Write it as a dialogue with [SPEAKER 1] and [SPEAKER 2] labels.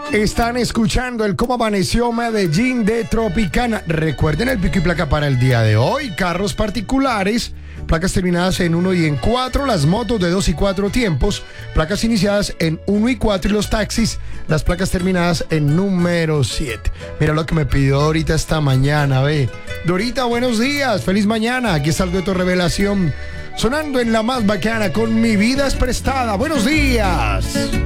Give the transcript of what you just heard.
[SPEAKER 1] Están escuchando el Cómo Amaneció Medellín de Tropicana. Recuerden el pico y placa para el día de hoy. Carros particulares, placas terminadas en 1 y en 4. Las motos de 2 y 4 tiempos, placas iniciadas en 1 y 4. Y los taxis, las placas terminadas en número 7. Mira lo que me pidió Dorita esta mañana, ve. Dorita, buenos días, feliz mañana. Aquí está el dueto Revelación sonando en la más bacana con Mi Vida es Prestada. Buenos días.